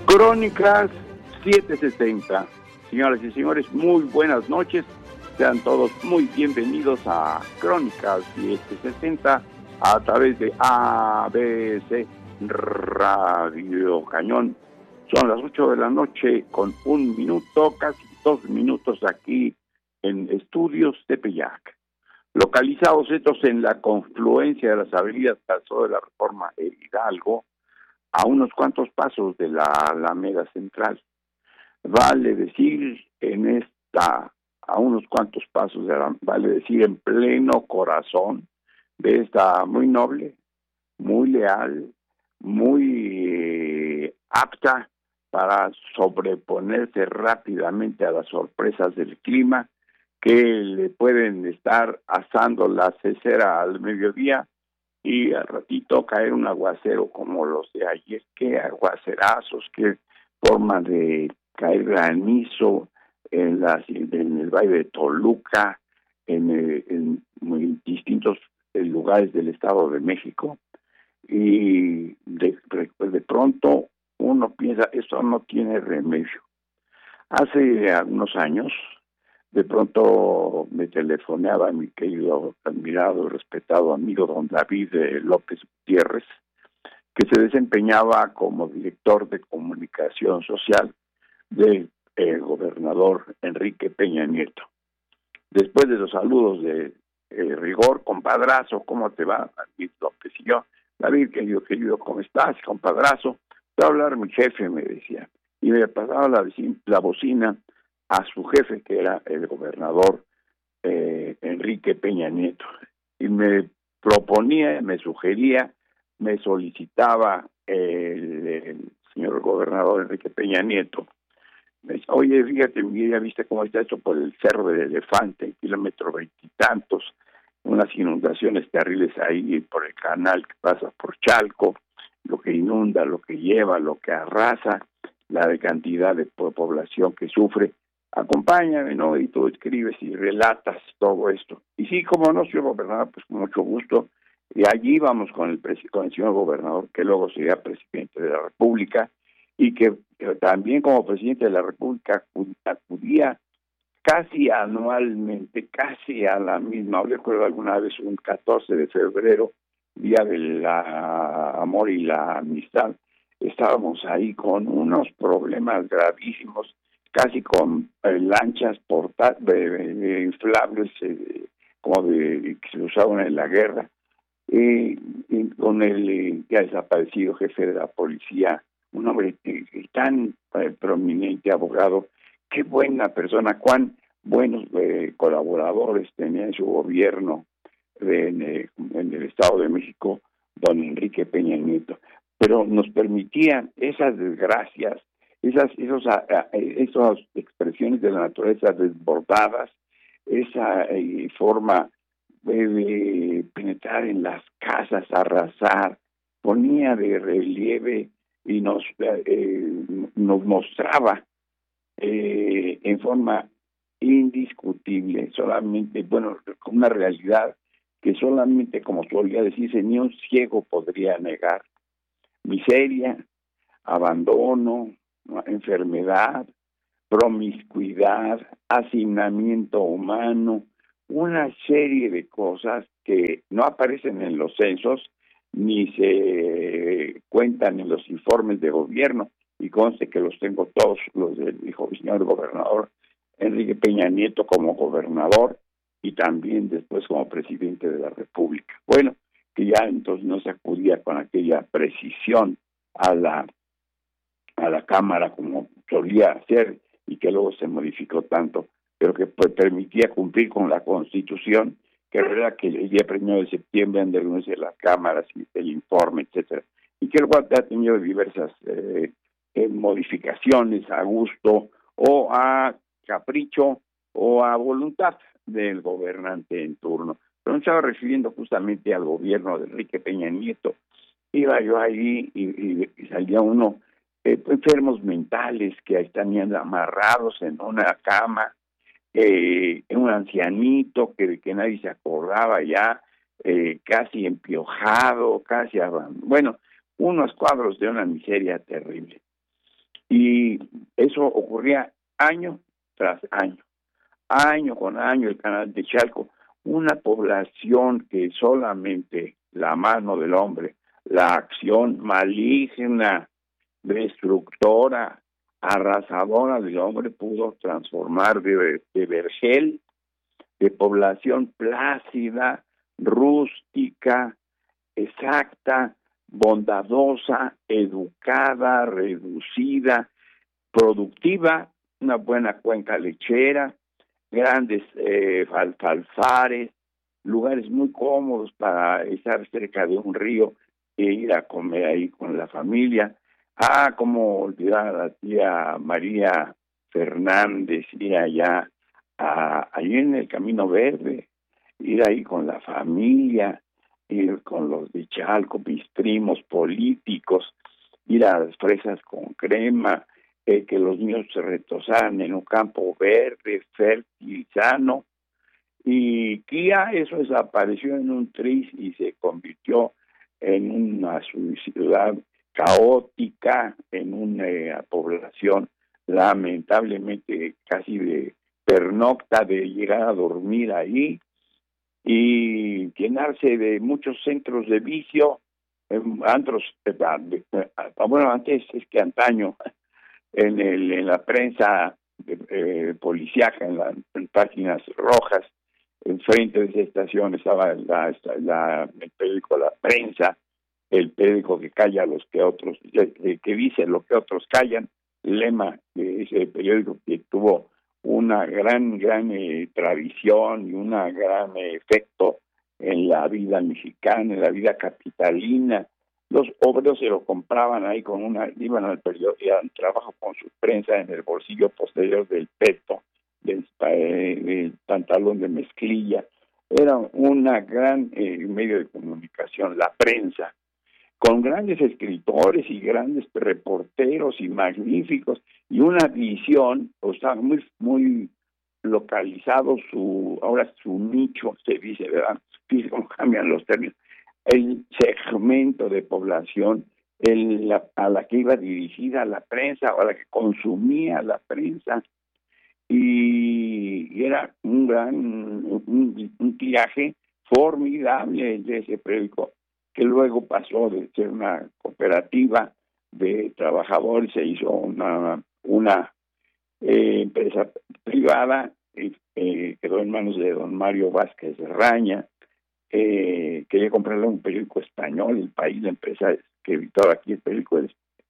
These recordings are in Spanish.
Crónicas 760. Señoras y señores, muy buenas noches. Sean todos muy bienvenidos a Crónicas 760 a través de ABC Radio Cañón. Son las 8 de la noche con 1 minuto, casi 2 minutos aquí en Estudios Tepeyac. Localizados estos en la confluencia de las avenidas Calzado de la Reforma e Hidalgo, a unos cuantos pasos de la Alameda Central. Vale decir a unos cuantos pasos vale decir en pleno corazón de esta muy noble, muy leal, muy apta para sobreponerse rápidamente a las sorpresas del clima que le pueden estar asando la cesera al mediodía y al ratito caer un aguacero como los de ayer. Qué aguacerazos, qué forma de caer granizo en el Valle de Toluca, en muy distintos lugares del Estado de México, y de pronto uno piensa, esto no tiene remedio. Hace algunos años, de pronto me telefoneaba mi querido, admirado y respetado amigo don David López Gutiérrez, que se desempeñaba como director de comunicación social del gobernador Enrique Peña Nieto. Después de los saludos de rigor, compadrazo, ¿cómo te va? David López y yo, David, querido, ¿cómo estás, compadrazo? Te va a hablar mi jefe, me decía, y me pasaba la bocina a su jefe, que era el gobernador Enrique Peña Nieto, y me proponía, me sugería, me solicitaba el señor gobernador Enrique Peña Nieto. Me dice, oye, fíjate, ya viste cómo está esto por el Cerro del Elefante, kilómetro 20 y tantos, unas inundaciones terribles ahí por el canal que pasa por Chalco, lo que inunda, lo que lleva, lo que arrasa, la cantidad de población que sufre. Acompáñame, ¿no? Y tú escribes y relatas todo esto. Y sí, como no, señor gobernador, pues con mucho gusto. Y allí vamos con el señor gobernador, que luego sería presidente de la República, y que también como presidente de la República acudía casi anualmente, casi a la misma. Recuerdo alguna vez un 14 de febrero, Día del Amor y la Amistad, estábamos ahí con unos problemas gravísimos, casi con lanchas inflables, como que se usaban en la guerra, y con el ya desaparecido jefe de la policía, un hombre tan prominente, abogado, qué buena persona, cuán buenos colaboradores tenía en su gobierno en el Estado de México, don Enrique Peña Nieto. Pero nos permitían esas desgracias, esas expresiones de la naturaleza desbordadas, esa forma de penetrar en las casas, arrasar, ponía de relieve y nos mostraba en forma indiscutible, solamente, una realidad que solamente, como solía decirse, ni un ciego podría negar. Miseria, abandono, enfermedad, promiscuidad, hacinamiento humano, una serie de cosas que no aparecen en los censos ni se cuentan en los informes de gobierno, y conste que los tengo todos, los del señor gobernador Enrique Peña Nieto como gobernador y también después como presidente de la República. Bueno, que ya entonces no se acudía con aquella precisión a la Cámara como solía hacer, y que luego se modificó tanto, pero que permitía cumplir con la Constitución, que era que el día 1 de septiembre han de reunirse las cámaras y el informe, etcétera, y que luego ha tenido diversas modificaciones a gusto o a capricho o a voluntad del gobernante en turno. Pero me estaba refiriendo justamente al gobierno de Enrique Peña Nieto. Iba yo ahí y salía uno, enfermos mentales que estaban amarrados en una cama, un ancianito que nadie se acordaba ya, casi empiojado, unos cuadros de una miseria terrible. Y eso ocurría año tras año con año, el canal de Chalco, una población que solamente la mano del hombre, la acción maligna, destructora, arrasadora del hombre pudo transformar de vergel, de población plácida, rústica, exacta, bondadosa, educada, reducida, productiva, una buena cuenca lechera, grandes alfalfares, lugares muy cómodos para estar cerca de un río e ir a comer ahí con la familia. Ah, cómo olvidar a la tía María Fernández, ir allá, allí en el Camino Verde, ir ahí con la familia, ir con los de Chalco, mis primos políticos, ir a las fresas con crema, que los niños se retozaran en un campo verde, fértil, sano. Y Kia, eso desapareció en un tris y se convirtió en una ciudad caótica, en una población lamentablemente casi de pernocta, de llegar a dormir ahí y llenarse de muchos centros de vicio, antros, bueno, antes es que antaño, en la prensa policíaca, en páginas rojas, enfrente de esa estación estaba el periódico La Prensa, el periódico que calla a los que otros, que dice lo que otros callan, lema de ese periódico que tuvo una gran tradición y un gran efecto en la vida mexicana, en la vida capitalina. Los obreros se lo compraban ahí iban al periódico, al trabajo con su prensa en el bolsillo posterior del peto, del pantalón de mezclilla. Era una gran medio de comunicación, la prensa, con grandes escritores y grandes reporteros y magníficos, y una visión, o sea, muy localizado ahora su nicho, se dice, ¿verdad? Fíjense cómo cambian los términos, el segmento de población a la que iba dirigida la prensa o a la que consumía la prensa, y era un tiraje formidable de ese periódico, que luego pasó de ser una cooperativa de trabajadores, se hizo una empresa privada, quedó en manos de don Mario Vázquez Raña. Quería comprarle un periódico español, El País, la empresa que editaba aquí el periódico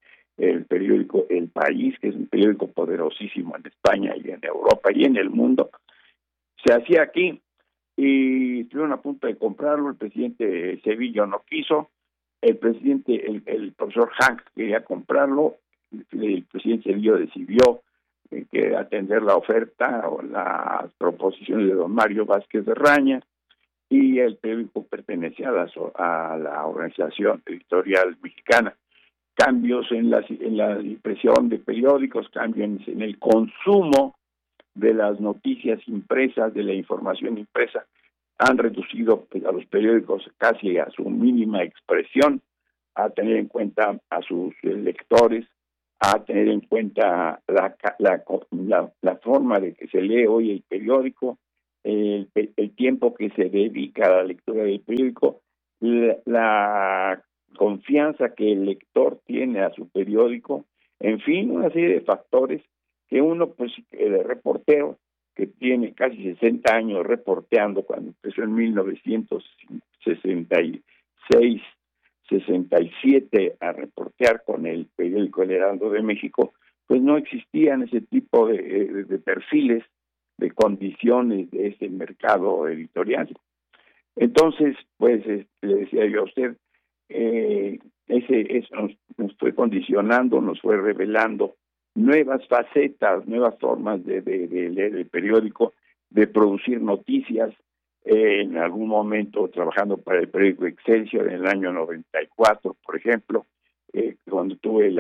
El País, que es un periódico poderosísimo en España y en Europa y en el mundo. Se hacía aquí y estuvieron a punto de comprarlo. El presidente Cedillo no quiso, el profesor Hank quería comprarlo, el presidente Cedillo decidió que atender la oferta o las proposiciones de don Mario Vázquez de Raña, y el periódico pertenecía a la Organización Editorial Mexicana. Cambios en la impresión de periódicos, cambios en el consumo de las noticias impresas, de la información impresa, han reducido a los periódicos casi a su mínima expresión, a tener en cuenta a sus lectores, a tener en cuenta la forma de que se lee hoy el periódico, el tiempo que se dedica a la lectura del periódico, la confianza que el lector tiene a su periódico, en fin, una serie de factores que uno, pues, el reportero, que tiene casi 60 años reporteando, cuando empezó en 1966, 67 a reportear con el periódico El Heraldo de México, pues no existían ese tipo de perfiles, de condiciones de ese mercado editorial. Entonces, pues, le decía yo a usted, eso nos fue condicionando, nos fue revelando nuevas facetas, nuevas formas de leer el periódico, de producir noticias. En algún momento trabajando para el periódico Excelsior en el año 94, por ejemplo, cuando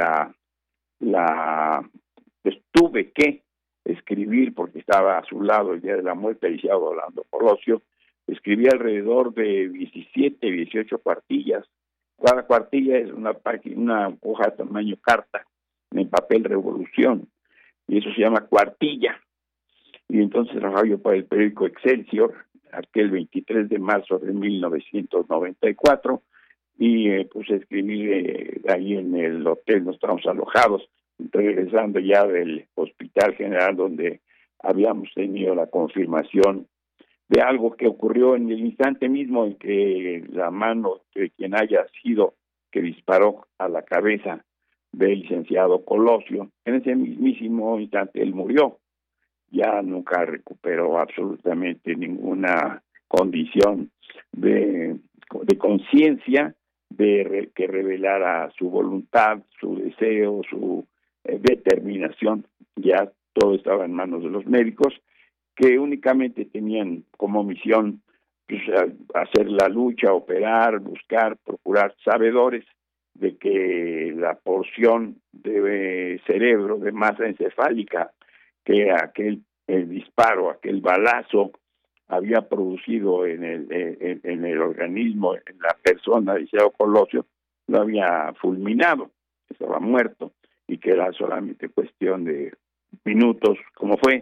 pues tuve que escribir, porque estaba a su lado el día de la muerte, Lisiado Orlando Colosio, escribí alrededor de 17, 18 cuartillas. Cada cuartilla es una hoja de tamaño carta, en papel Revolución, y eso se llama cuartilla. Y entonces trabajaba yo para el periódico Excelsior, aquel 23 de marzo de 1994, y puse a escribir ahí en el hotel, nos estábamos alojados, regresando ya del Hospital General, donde habíamos tenido la confirmación de algo que ocurrió en el instante mismo en que la mano de quien haya sido que disparó a la cabeza del licenciado Colosio, en ese mismísimo instante él murió. Ya nunca recuperó absolutamente ninguna condición de conciencia que revelara su voluntad, su deseo, su determinación. Ya todo estaba en manos de los médicos, que únicamente tenían como misión pues, hacer la lucha, operar, buscar, procurar sabedores de que la porción de cerebro, de masa encefálica, que aquel disparo, aquel balazo había producido en el organismo, en la persona de Liceo Colosio, lo había fulminado, estaba muerto, y que era solamente cuestión de minutos, como fue.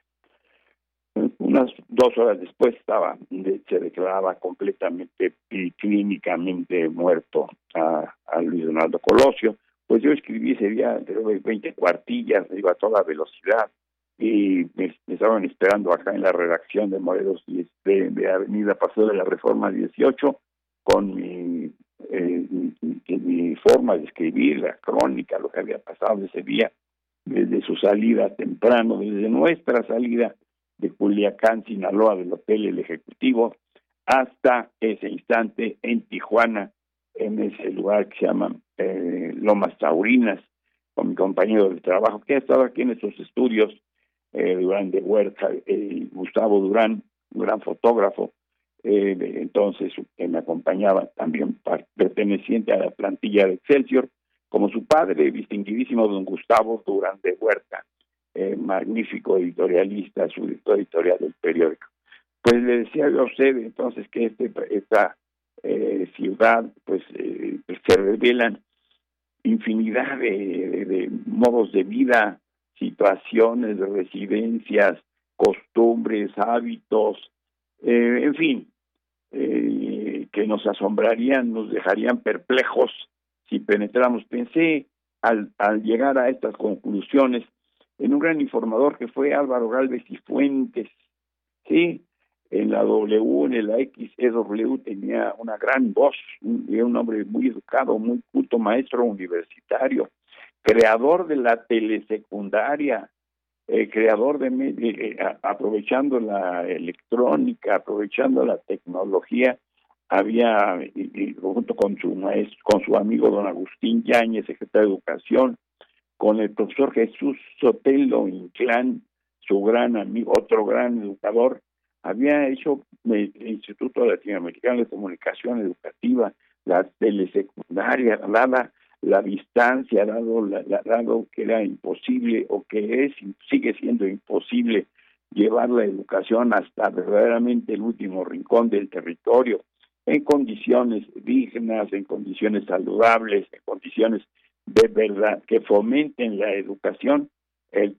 Unas 2 horas después se declaraba completamente y clínicamente muerto a Luis Donaldo Colosio. Pues yo escribí ese día 20 cuartillas, iba a toda velocidad, y me estaban esperando acá en la redacción de Morelos de Avenida Paseo de la Reforma 18 con mi forma de escribir, la crónica, lo que había pasado ese día, desde su salida temprano, desde nuestra salida de Culiacán, Sinaloa, del Hotel El Ejecutivo, hasta ese instante en Tijuana, en ese lugar que se llama Lomas Taurinas, con mi compañero de trabajo, que ha estado aquí en estos estudios, Durán de Huerta, Gustavo Durán, un gran fotógrafo, entonces que me acompañaba también perteneciente a la plantilla de Excelsior, como su padre, distinguidísimo don Gustavo Durán de Huerta, magnífico editorialista, su editorial del periódico. Pues le decía yo a usted entonces que esta ciudad, pues se revelan infinidad de modos de vida, situaciones, residencias, costumbres, hábitos, en fin, que nos asombrarían, nos dejarían perplejos si penetramos. Pensé al llegar a estas conclusiones en un gran informador que fue Álvaro Gálvez y Fuentes, sí, en la W, en la XEW tenía una gran voz, era un hombre muy educado, muy culto, maestro universitario, creador de la telesecundaria, creador aprovechando la electrónica, aprovechando la tecnología, había, junto con su maestro, con su amigo don Agustín Yáñez, secretario de Educación, con el profesor Jesús Sotelo Inclán, su gran amigo, otro gran educador, había hecho el Instituto Latinoamericano de Comunicación Educativa, la telesecundaria, dada la distancia, dado que era imposible o que sigue siendo imposible llevar la educación hasta verdaderamente el último rincón del territorio, en condiciones dignas, en condiciones saludables, en condiciones de verdad que fomenten la educación. El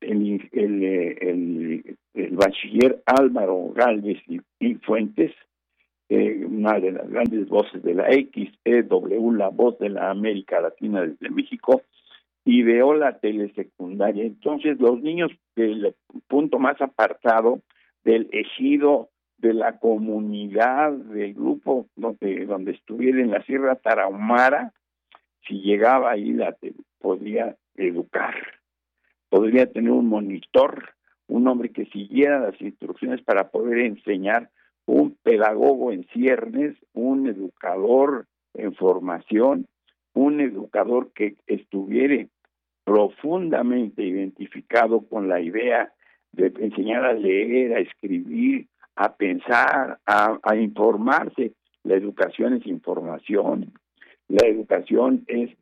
bachiller Álvaro Gálvez y Fuentes, una de las grandes voces de la XEW, la voz de la América Latina desde México, ideó la telesecundaria. Entonces los niños del punto más apartado del ejido, de la comunidad, del grupo donde estuviera en la Sierra Tarahumara, si llegaba ahí podría educar, podría tener un monitor, un hombre que siguiera las instrucciones para poder enseñar, un pedagogo en ciernes, un educador en formación, un educador que estuviera profundamente identificado con la idea de enseñar a leer, a escribir, a pensar, a informarse. La educación es información, la educación es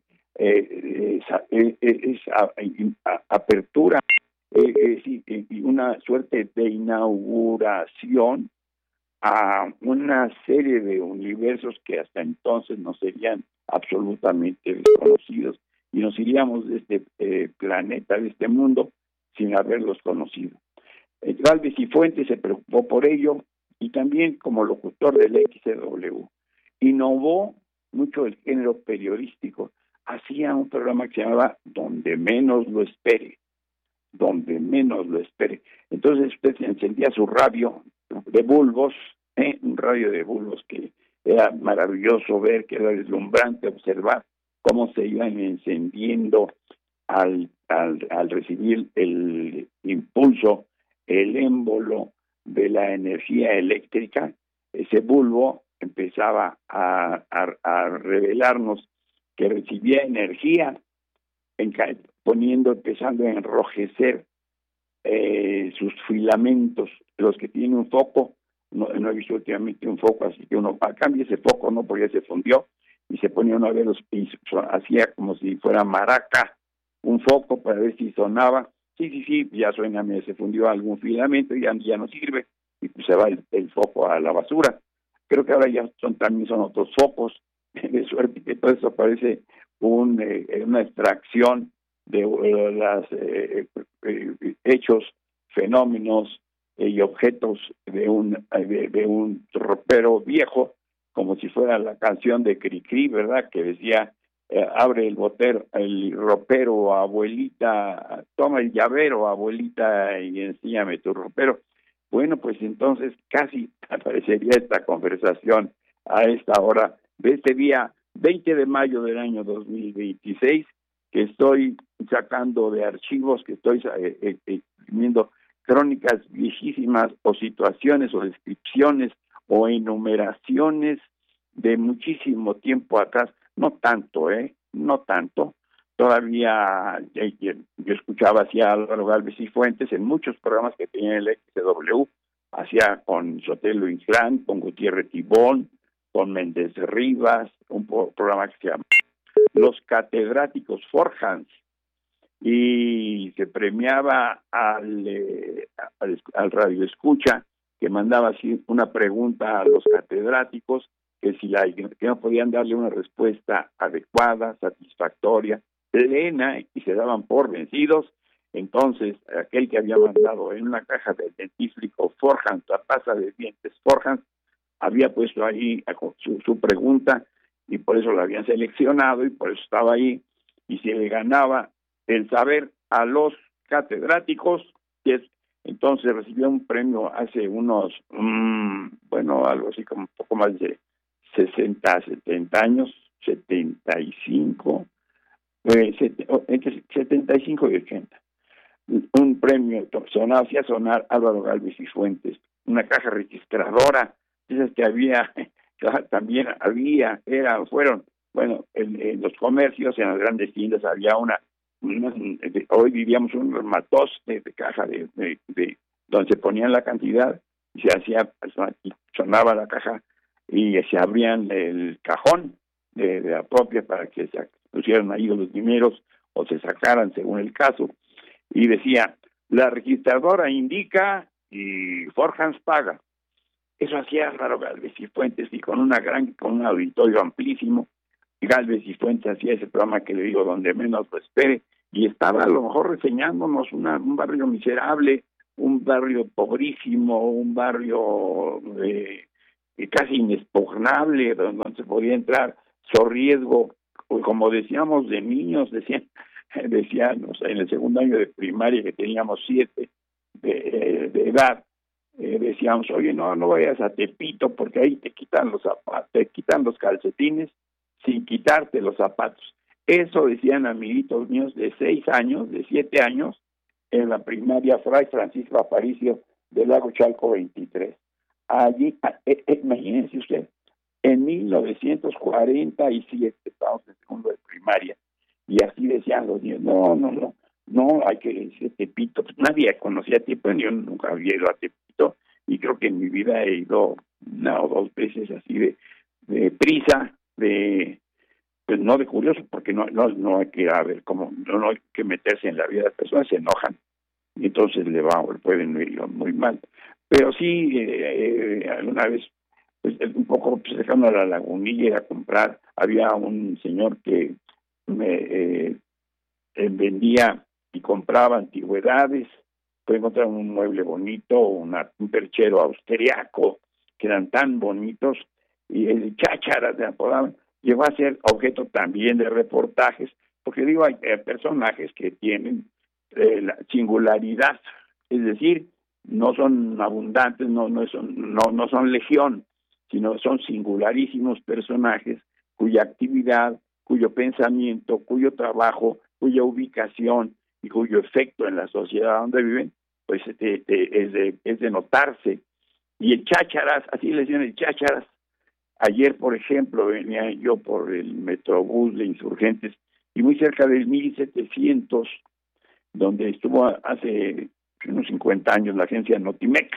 apertura, y una suerte de inauguración a una serie de universos que hasta entonces no serían absolutamente desconocidos, y nos iríamos de este planeta, de este mundo, sin haberlos conocido. Gálvez y Fuentes se preocupó por ello, y también como locutor del XCW. Innovó mucho el género periodístico. Hacía un programa que se llamaba Donde Menos Lo Espere. Donde menos lo espere. Entonces usted se encendía su radio de bulbos, un radio de bulbos que era maravilloso ver, que era deslumbrante observar cómo se iban encendiendo al recibir el impulso, el émbolo de la energía eléctrica. Ese bulbo empezaba a revelarnos que recibía energía, empezando a enrojecer sus filamentos. Los que tienen un foco, no he visto últimamente un foco, así que uno cambia ese foco, no, porque ya se fundió, y se ponía uno a ver los pisos, hacía como si fuera maraca, un foco para ver si sonaba. Sí, ya suena, se fundió algún filamento y ya no sirve, y pues se va el foco a la basura. Creo que ahora ya también son otros focos, de suerte que todo eso parece una extracción de los hechos, fenómenos y objetos de un ropero viejo, como si fuera la canción de Cricri, ¿verdad? Que decía, abre el ropero, abuelita, toma el llavero, abuelita, y enséñame tu ropero. Bueno, pues entonces casi aparecería esta conversación a esta hora de este día 20 de mayo del año 2026, que estoy sacando de archivos, que estoy viendo crónicas viejísimas o situaciones o descripciones o enumeraciones de muchísimo tiempo atrás. No tanto, no tanto. Todavía yo escuchaba hacia Álvaro Gálvez y Fuentes en muchos programas que tenía el XW, hacía con Sotelo Inclán, con Gutiérrez Tibón, con Méndez Rivas, un programa que se llama Los Catedráticos Forjans, y se premiaba al radio escucha, que mandaba así una pregunta a los catedráticos, que no podían darle una respuesta adecuada, satisfactoria, plena, y se daban por vencidos. Entonces aquel que había mandado en una caja de dentífrico Forjans, la pasta de dientes Forjans, había puesto ahí su pregunta, y por eso la habían seleccionado y por eso estaba ahí, y se le ganaba el saber a los catedráticos, entonces recibió un premio hace unos, algo así como un poco más de 70 años, 75, entre 75 y 80. Un premio, hacía sonar Álvaro Gálvez y Fuentes, una caja registradora, esas que había, también fueron, en los comercios, en las grandes tiendas había hoy vivíamos un matoste de caja de donde se ponían la cantidad y se hacía, sonaba la caja y se abrían el cajón de la propia para que se pusieran ahí los dineros o se sacaran según el caso, y decía, la registradora indica y Forjans paga. Eso hacía Álvaro Gálvez y Fuentes, y con un auditorio amplísimo. Gálvez y Fuentes hacía ese programa que le digo, Donde Menos Lo Espere, y estaba a lo mejor reseñándonos un barrio miserable, un barrio pobrísimo, un barrio casi inexpugnable, donde se podía entrar sin riesgo, como decíamos de niños, decían, en el segundo año de primaria, que teníamos 7 de edad, decíamos, oye, no vayas a Tepito, porque ahí te quitan los zapatos, te quitan los calcetines sin quitarte los zapatos. Eso decían amiguitos míos de 6 años, de 7 años, en la primaria Fray Francisco Aparicio del Lago Chalco 23. Allí, imagínense usted, en 1947 estábamos en segundo de primaria, y así decían los niños, no, hay que irse a Tepito. Pues nadie conocía a Tepito, yo nunca había ido a Tepito, y creo que en mi vida he ido 1 o 2 veces así de prisa, pues no de curioso, porque no hay que ver cómo, no hay que meterse en la vida de las personas, se enojan, y entonces pueden ir muy mal. Pero sí, alguna vez, pues un poco cercano a la Lagunilla, a comprar, había un señor que vendía y compraba antigüedades. Puede encontrar un mueble bonito, un perchero austriaco, que eran tan bonitos, y el chácharas de apodaban, llegó a ser objeto también de reportajes, porque digo, hay personajes que tienen la singularidad, es decir, no son abundantes, no son legión, sino son singularísimos personajes cuya actividad, cuyo pensamiento, cuyo trabajo, cuya ubicación y cuyo efecto en la sociedad donde viven, pues es de notarse. Y el chácharas, así le decían el chácharas. Ayer, por ejemplo, venía yo por el Metrobús de Insurgentes y muy cerca del 1700, donde estuvo hace unos 50 años la agencia Notimex,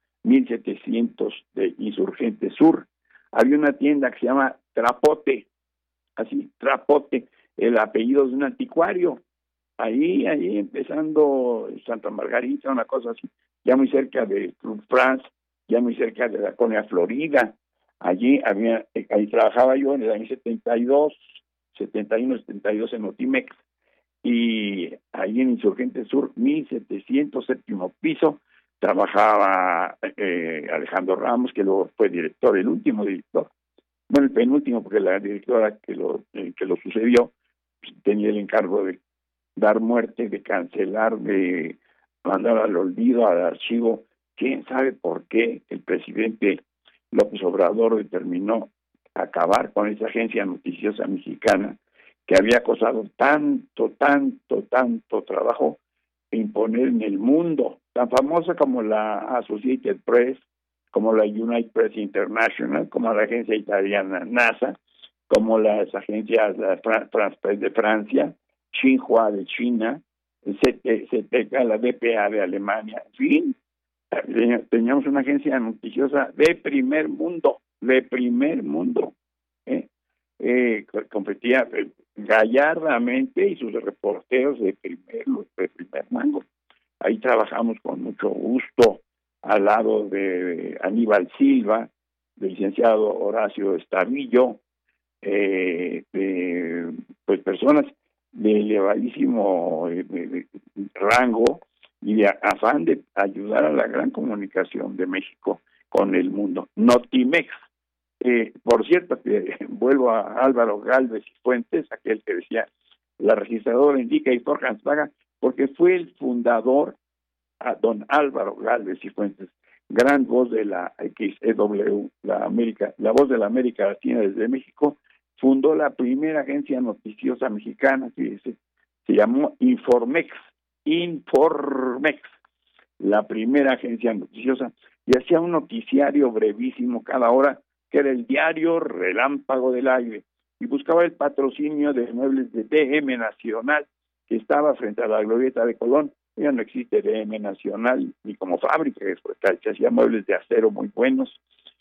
1700 de Insurgentes Sur, había una tienda que se llama Trapote, así, Trapote, el apellido de un anticuario, ahí empezando Santa Margarita, una cosa así, ya muy cerca de Club France, ya muy cerca de la colonia Florida. Ahí trabajaba yo en el año 72, 71, 72 en Notimex, y ahí en Insurgente Sur, 1700, séptimo piso, trabajaba Alejandro Ramos, que luego fue director, el último director, bueno, el penúltimo, porque la directora que lo sucedió tenía el encargo de dar muerte, de cancelar, de mandar al olvido, al archivo. ¿Quién sabe por qué el presidente López Obrador determinó acabar con esa agencia noticiosa mexicana que había costado tanto trabajo imponer en el mundo, tan famosa como la Associated Press, como la United Press International, como la agencia italiana NASA, como las agencias de Francia, Xinhua de China, CTK, la DPA de Alemania, en fin, teníamos una agencia noticiosa de primer mundo, competía gallardamente, y sus reporteros de primer rango. Ahí trabajamos con mucho gusto al lado de Aníbal Silva, del licenciado Horacio Estavillo, pues personas de elevadísimo rango y de afán de ayudar a la gran comunicación de México con el mundo. Notimex, por cierto, vuelvo a Álvaro Gálvez y Fuentes, aquel que decía, la registradora indica y Forjans paga, porque fue el fundador, a don Álvaro Gálvez y Fuentes, gran voz de la XEW, la voz de la América Latina desde México, fundó la primera agencia noticiosa mexicana, que se llamó Informex, la primera agencia noticiosa, y hacía un noticiario brevísimo cada hora, que era el diario Relámpago del Aire, y buscaba el patrocinio de muebles de DM Nacional, que estaba frente a la Glorieta de Colón. Ya no existe DM Nacional ni como fábrica, que hacía muebles de acero muy buenos.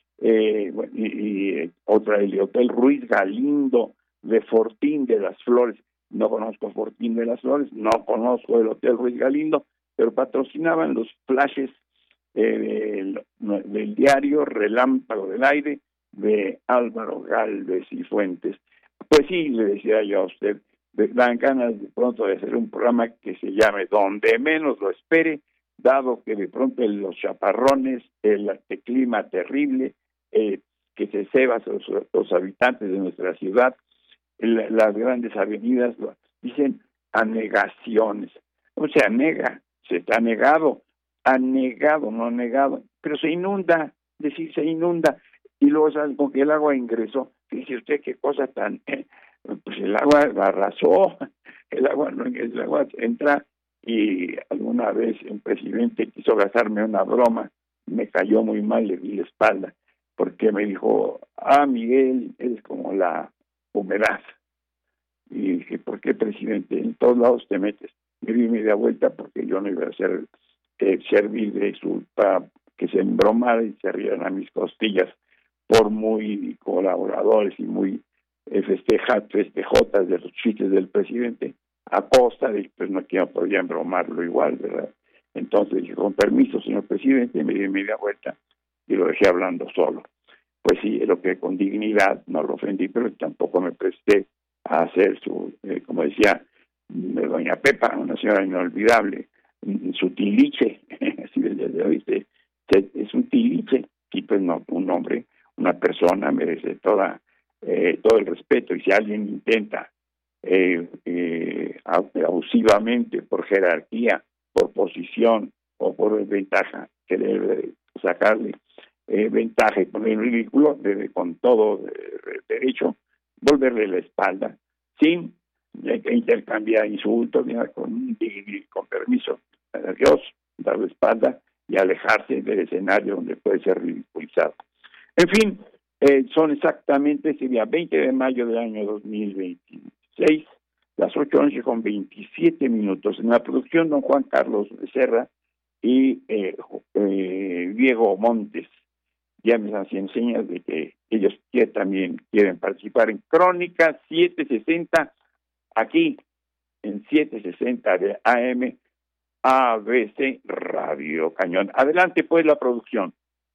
Otra, el Hotel Ruiz Galindo de Fortín de las Flores. No conozco Fortín de las Flores, no conozco el Hotel Ruiz Galindo, pero patrocinaban los flashes del diario Relámpago del Aire de Álvaro Gálvez y Fuentes. Pues sí, le decía yo a usted, dan ganas de pronto de hacer un programa que se llame Donde Menos Lo Espere, dado que de pronto los chaparrones, el clima terrible, que se ceba los habitantes de nuestra ciudad, las grandes avenidas, dicen anegaciones. O sea, se está negado, no negado, pero se inunda, se inunda, y luego sabe con que el agua ingresó. Fíjese usted qué cosa tan... pues el agua arrasó, el agua entra, y alguna vez un presidente quiso gastarme una broma, me cayó muy mal, le di la espalda, porque me dijo, Miguel, eres como la humedad. Y dije, ¿por qué, presidente? En todos lados te metes. Me di media vuelta porque yo no iba a ser servir para que se embromara y se rieran a mis costillas por muy colaboradores y muy festejotas de los chistes del presidente, a costa de pues no podía embromarlo igual, ¿verdad? Entonces dije, con permiso, señor presidente, me di media vuelta y lo dejé hablando solo. Pues sí, lo que con dignidad no lo ofendí, pero tampoco me presté a hacer su, como decía doña Pepa, una señora inolvidable, su tiliche, así desde hoy es un tiliche, y pues no, un hombre, una persona merece todo el respeto, y si alguien intenta abusivamente, por jerarquía, por posición o por ventaja, que debe sacarle ventaja y poner en ridículo, debe con todo derecho volverle la espalda sin intercambiar insultos, con permiso, adiós, dar la espalda y alejarse del escenario donde puede ser ridiculizado. En fin, son exactamente ese día 20 de mayo del año 2026, las 8:27. En la producción, don Juan Carlos Becerra y Diego Montes. Ya me hacían señas de que ellos también quieren participar en Crónica 760, aquí en 760 de AM, ABC Radio Cañón. Adelante, pues, la producción.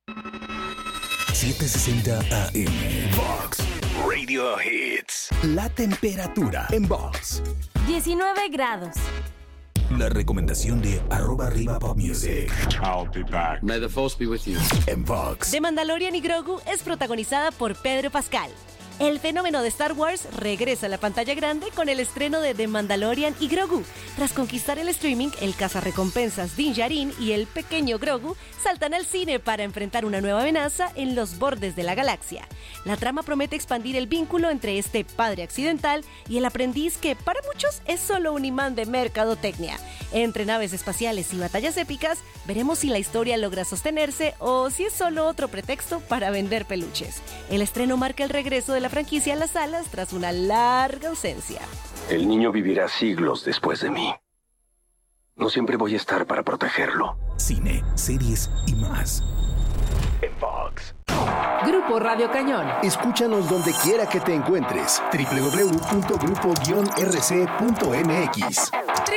760 AM Vox Radio Hits. La temperatura en Vox: 19 grados. La recomendación de @arriba Pop Music. I'll be back. May the force be with you. En Vox. The Mandalorian y Grogu es protagonizada por Pedro Pascal. El fenómeno de Star Wars regresa a la pantalla grande con el estreno de The Mandalorian y Grogu. Tras conquistar el streaming, el cazarrecompensas Din Djarin y el pequeño Grogu saltan al cine para enfrentar una nueva amenaza en los bordes de la galaxia. La trama promete expandir el vínculo entre este padre accidental y el aprendiz que para muchos es solo un imán de mercadotecnia. Entre naves espaciales y batallas épicas, veremos si la historia logra sostenerse o si es solo otro pretexto para vender peluches. El estreno marca el regreso de la franquicia a las salas tras una larga ausencia. El niño vivirá siglos después de mí. No siempre voy a estar para protegerlo. Cine, series y más. En Vox. Grupo Radio Cañón. Escúchanos donde quiera que te encuentres. www.grupo-rc.mx.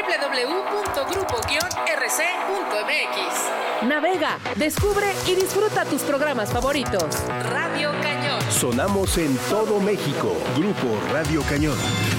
www.grupo-rc.mx. Navega, descubre y disfruta tus programas favoritos. Radio Cañón. Sonamos en todo México. Grupo Radio Cañón.